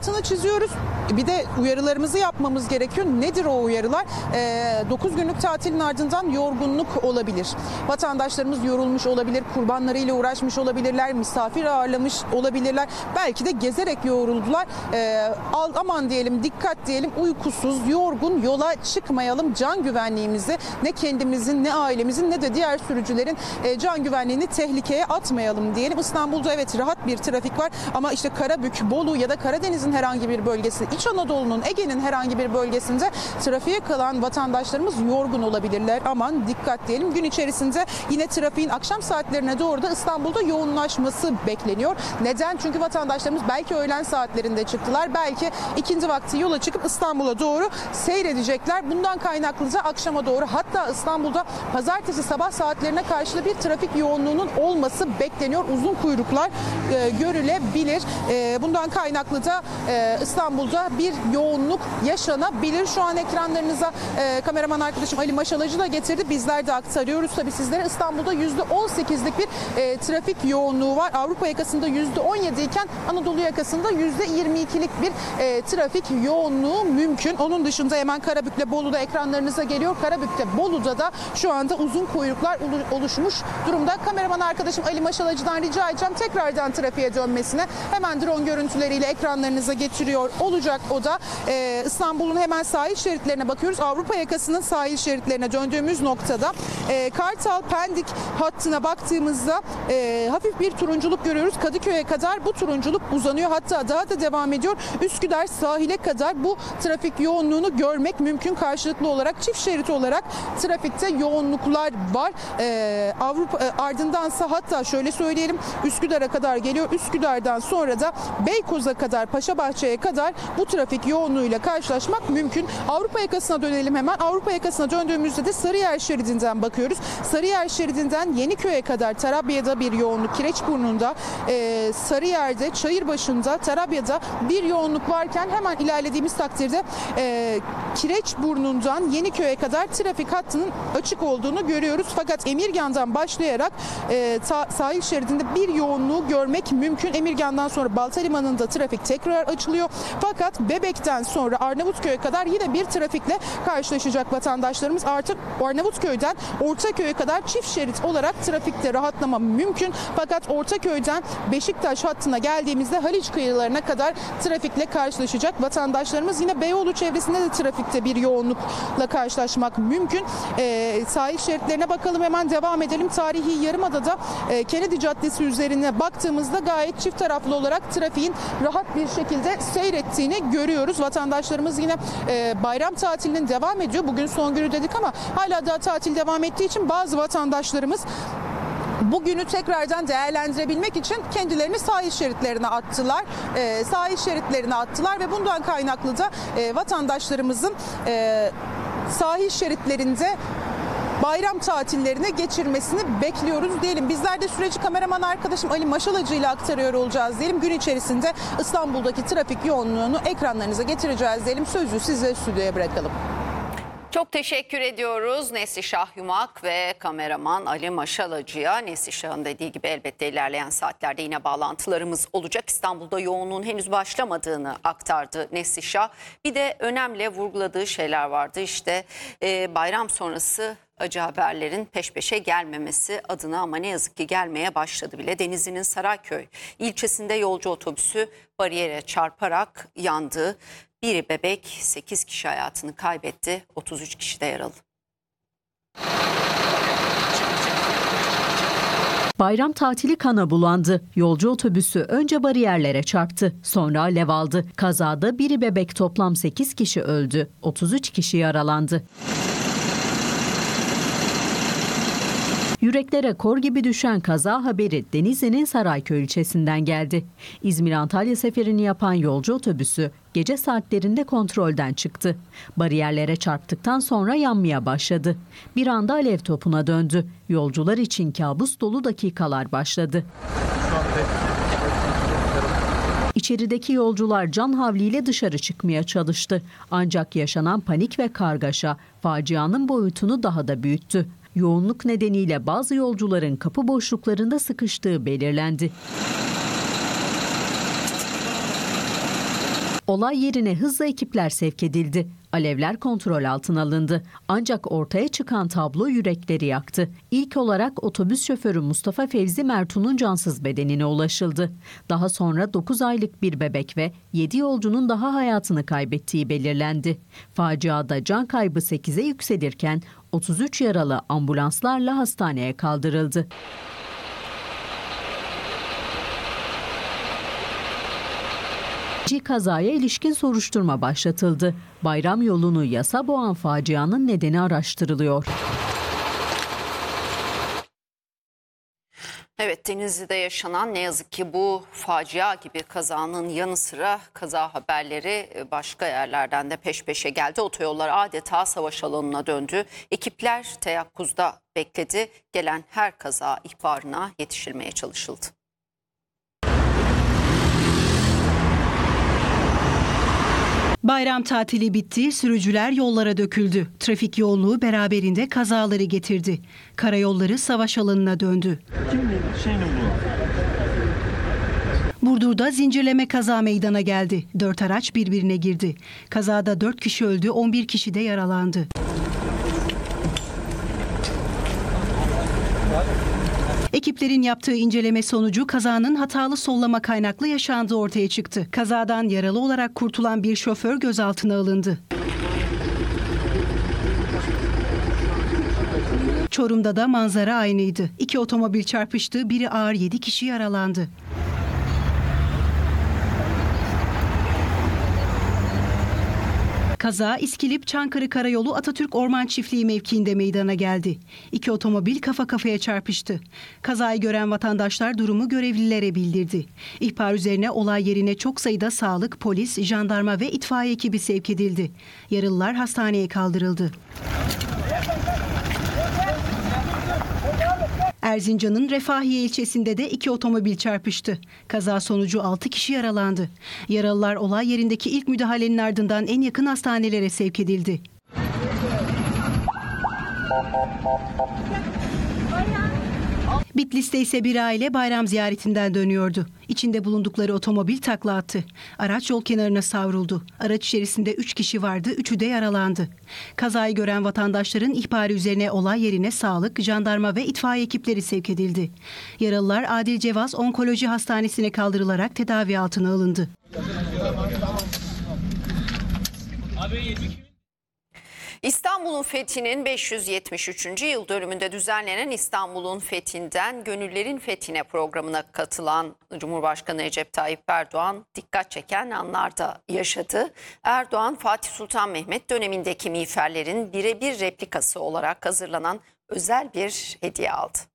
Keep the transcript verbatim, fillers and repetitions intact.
altını çiziyoruz. Bir de uyarılarımızı yapmamız gerekiyor. Nedir o uyarılar? dokuz günlük tatilin ardından yorgunluk olabilir. Vatandaşlarımız yorulmuş olabilir, kurbanlarıyla uğraşmış olabilirler, misafir ağırlamış olabilirler. Belki de gezerek yoruldular. E, aman diyelim, dikkat diyelim, uykusuz, yorgun yola çıkmayalım. Can güvenliğimizi ne kendimizin, ne ailemizin, ne de diğer sürücülerin e, can güvenliğini tehlikeye atmayalım diyelim. İstanbul'da evet rahat bir trafik var ama işte Karabük, Bolu ya da Karadeniz'in herhangi bir bölgesi, İç Anadolu'nun, Ege'nin herhangi bir bölgesinde trafiğe kalan vatandaşlarımız yorgun olabilirler. Aman dikkat diyelim. Gün içerisinde yine trafiğin akşam saatlerine doğru da İstanbul'da yoğunlaşması bekleniyor. Neden? Çünkü vatandaşlarımız belki öğlen saatlerinde çıktılar. Belki ikindi vakti yola çıkıp İstanbul'a doğru seyredecekler. Bundan kaynaklı da akşama doğru, hatta İstanbul'da pazartesi sabah saatlerine karşı bir trafik yoğunluğunun olması bekleniyor. Uzun kuyruklar e, görülebilir. E, bundan kaynaklı da e, İstanbul'da bir yoğunluk yaşanabilir. Şu an ekranlarınıza e, kameraman arkadaşım Ali Maşalacı da getirdi. Bizler de aktarıyoruz tabii sizlere. İstanbul'da yüzde on sekizlik bir e, trafik yoğunluğu var. Avrupa yakasında yüzde on yedi iken Anadolu yakasında yüzde yirmi ikilik bir e, trafik yoğunluğu mümkün. Onun dışında hemen Karabük'le Bolu'da ekranlarınıza geliyor. Karabük'te, Bolu'da da şu anda uzun kuyruklar oluşmuş durumda. Kameraman arkadaşım Ali Maşalacı'dan rica edeceğim tekrardan trafiğe dönmesine. Hemen drone görüntüleriyle ekranlarınıza getiriyor olacak o da. Ee, İstanbul'un hemen sahil şeritlerine bakıyoruz. Avrupa yakasının sahil şeritlerine döndüğümüz noktada e, Kartal Pendik hattına baktığımızda e, hafif bir turunculuk görüyoruz. Kadıköy'e kadar bu turunculuk uzanıyor. Hatta daha da devam ediyor. Üsküdar sahile kadar bu trafik yoğunluğunu görmek mümkün. Karşılıklı olarak çift şerit olarak trafikte yoğunluklar var. Ee, Avrupa e, ardındansa hatta şöyle söyleyelim, Üsküdar'a kadar geliyor. Üsküdar'dan sonra da Beykoz'a kadar, Paşabahçe'ye kadar bu trafik yoğunluğuyla karşılaşmak mümkün. Avrupa yakasına dönelim hemen. Avrupa yakasına döndüğümüzde de Sarıyer şeridinden bakıyoruz. Sarıyer şeridinden Yeniköy'e kadar Tarabya'da bir yoğunluk, Kireçburnu'nda, e, Sarıyer'de, Çayırbaşı'nda, Tarabya'da bir yoğunluk varken hemen ilerlediğimiz takdirde e, Kireçburnu'ndan Yeniköy'e kadar trafik hattının açık olduğunu görüyoruz. Fakat Emirgan'dan başlayarak e, ta, sahil şeridinde bir yoğunluğu görmek mümkün. Emirgan'dan sonra Baltalimanı'nda trafik tekrar açılıyor. Fakat Bebek'ten sonra Arnavutköy'e kadar yine bir trafikle karşılaşacak vatandaşlarımız. Artık Arnavutköy'den Ortaköy'e kadar çift şerit olarak trafikte rahatlama mümkün. Fakat Ortaköy'den Beşiktaş hattına geldiğimizde Haliç kıyılarına kadar trafikle karşılaşacak vatandaşlarımız. Yine Beyoğlu çevresinde de trafikte bir yoğunlukla karşılaşmak mümkün. E, sahil şeritlerine bakalım, hemen devam edelim. Tarihi Yarımada'da e, Kennedy Caddesi üzerine baktığımızda gayet çift taraflı olarak trafiğin rahat bir şekilde seyrettiğini görüyoruz. Vatandaşlarımız yine e, bayram tatilinin devam ediyor. Bugün son günü dedik ama hala daha tatil devam ettiği için bazı vatandaşlarımız bugünü tekrardan değerlendirebilmek için kendilerini sahil şeritlerine attılar. E, sahil şeritlerine attılar ve bundan kaynaklı da e, vatandaşlarımızın e, sahil şeritlerinde bayram tatillerine geçirmesini bekliyoruz diyelim. Bizler de süreci kameraman arkadaşım Ali Maşalacı ile aktarıyor olacağız diyelim. Gün içerisinde İstanbul'daki trafik yoğunluğunu ekranlarınıza getireceğiz diyelim. Sözü size stüdyoya bırakalım. Çok teşekkür ediyoruz Neslişah Yumak ve kameraman Ali Maşalacı'ya. Neslişah'ın dediği gibi elbette ilerleyen saatlerde yine bağlantılarımız olacak. İstanbul'da yoğunluğun henüz başlamadığını aktardı Neslişah. Bir de önemli vurguladığı şeyler vardı. İşte e, bayram sonrası acı haberlerin peş peşe gelmemesi adına, ama ne yazık ki gelmeye başladı bile. Denizli'nin Sarayköy ilçesinde yolcu otobüsü bariyere çarparak yandı. Bir bebek, sekiz kişi hayatını kaybetti, otuz üç kişi de yaralı. Bayram tatili kana bulandı. Yolcu otobüsü önce bariyerlere çarptı, sonra alev aldı. Kazada biri bebek, toplam sekiz kişi öldü, otuz üç kişi yaralandı. Yüreklere kor gibi düşen kaza haberi Denizli'nin Sarayköy ilçesinden geldi. İzmir-Antalya seferini yapan yolcu otobüsü gece saatlerinde kontrolden çıktı. Bariyerlere çarptıktan sonra yanmaya başladı. Bir anda alev topuna döndü. Yolcular için kabus dolu dakikalar başladı. İçerideki yolcular can havliyle dışarı çıkmaya çalıştı. Ancak yaşanan panik ve kargaşa facianın boyutunu daha da büyüttü. Yoğunluk nedeniyle bazı yolcuların kapı boşluklarında sıkıştığı belirlendi. Olay yerine hızla ekipler sevk edildi. Alevler kontrol altına alındı. Ancak ortaya çıkan tablo yürekleri yaktı. İlk olarak otobüs şoförü Mustafa Fevzi Mertun'un cansız bedenine ulaşıldı. Daha sonra dokuz aylık bir bebek ve yedi yolcunun daha hayatını kaybettiği belirlendi. Faciada can kaybı sekize yükselirken otuz üç yaralı ambulanslarla hastaneye kaldırıldı. Kazaya ilişkin soruşturma başlatıldı. Bayram yolunu yasa boğan facianın nedeni araştırılıyor. Evet, Denizli'de yaşanan ne yazık ki bu facia gibi kazanın yanı sıra kaza haberleri başka yerlerden de peş peşe geldi. Otoyollar adeta savaş alanına döndü. Ekipler teyakkuzda bekledi. Gelen her kaza ihbarına yetişilmeye çalışıldı. Bayram tatili bitti, sürücüler yollara döküldü. Trafik yoğunluğu beraberinde kazaları getirdi. Karayolları savaş alanına döndü. Burdur'da zincirleme kaza meydana geldi. Dört araç birbirine girdi. Kazada dört kişi öldü, on bir kişi de yaralandı. Ekiplerin yaptığı inceleme sonucu kazanın hatalı sollama kaynaklı yaşandığı ortaya çıktı. Kazadan yaralı olarak kurtulan bir şoför gözaltına alındı. Çorum'da da manzara aynıydı. İki otomobil çarpıştı, biri ağır, yedi kişi yaralandı. Kaza İskilip Çankırı Karayolu Atatürk Orman Çiftliği mevkiinde meydana geldi. İki otomobil kafa kafaya çarpıştı. Kazayı gören vatandaşlar durumu görevlilere bildirdi. İhbar üzerine olay yerine çok sayıda sağlık, polis, jandarma ve itfaiye ekibi sevk edildi. Yaralılar hastaneye kaldırıldı. Erzincan'ın Refahiye ilçesinde de iki otomobil çarpıştı. Kaza sonucu altı kişi yaralandı. Yaralılar olay yerindeki ilk müdahalenin ardından en yakın hastanelere sevk edildi. Bitlis'te ise bir aile bayram ziyaretinden dönüyordu. İçinde bulundukları otomobil takla attı. Araç yol kenarına savruldu. Araç içerisinde üç kişi vardı, üçü de yaralandı. Kazayı gören vatandaşların ihbarı üzerine olay yerine sağlık, jandarma ve itfaiye ekipleri sevk edildi. Yaralılar Adil Cevaz Onkoloji Hastanesi'ne kaldırılarak tedavi altına alındı. İstanbul'un fethinin beş yüz yetmiş üçüncü yıl dönümünde düzenlenen İstanbul'un fethinden Gönüllerin Fethine programına katılan Cumhurbaşkanı Recep Tayyip Erdoğan dikkat çeken anlarda yaşadı. Erdoğan, Fatih Sultan Mehmet dönemindeki miğferlerin birebir replikası olarak hazırlanan özel bir hediye aldı.